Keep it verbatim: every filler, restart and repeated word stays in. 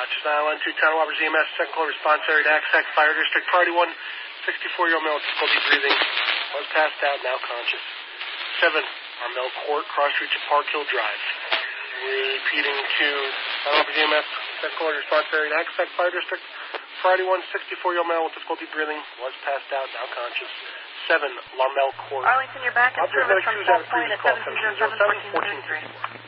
unconscious. nine one two, Town of Robbers E M S, second call response area to Axe Fire District. Priority one, sixty-four-year-old male with difficulty breathing. Was passed out, now conscious. seven, Armel Court, Cross Street to Park Hill Drive. Repeating to Town of Robbers E M S, second call response area to Axe Fire District. Priority one, sixty-four-year-old male with difficulty breathing. Was passed out, now conscious. seven, Larmel Court. Arlington, you're back in service from South Point at seventeen oh seven, fourteen oh three.